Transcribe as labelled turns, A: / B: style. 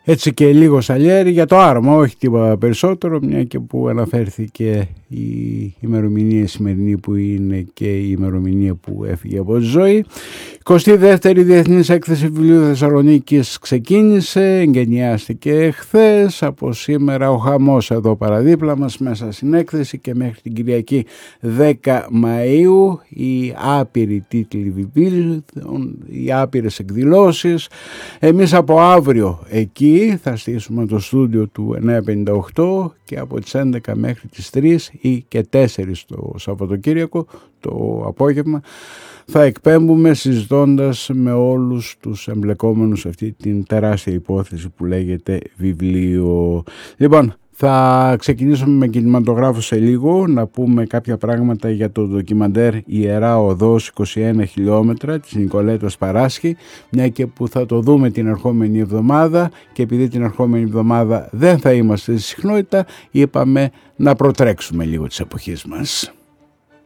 A: Έτσι και λίγο Σαλιέρη για το άρωμα, όχι τίποτα περισσότερο, μια και που αναφέρθηκε η ημερομηνία σημερινή που είναι και η ημερομηνία που έφυγε από τη ζωή. 22η Διεθνής Έκθεση Βιβλίου Θεσσαλονίκης ξεκίνησε, εγκαινιάστηκε χθες. Από σήμερα ο χαμός εδώ παραδίπλα μας μέσα στην έκθεση και μέχρι την Κυριακή 10 Μαΐου οι άπειροι τίτλοι βιβλίων, οι άπειρες εκδηλώσεις. Εμείς από αύριο εκεί θα στήσουμε το στούντιο του 958 και από τις 11 μέχρι τις 3 ή και 4 το Σαββατοκύριακο το απόγευμα θα εκπέμπουμε συζητώντας με όλους τους εμπλεκόμενους σε αυτή την τεράστια υπόθεση που λέγεται βιβλίο. Λοιπόν, θα ξεκινήσουμε με κινηματογράφο σε λίγο, να πούμε κάποια πράγματα για το ντοκιμαντέρ «Ιερά Οδός 21 χιλιόμετρα» της Νικολέτας Παράσχη, μια και που θα το δούμε την ερχόμενη εβδομάδα και επειδή την ερχόμενη εβδομάδα δεν θα είμαστε στη συχνότητα, είπαμε να προτρέξουμε λίγο της εποχής μας.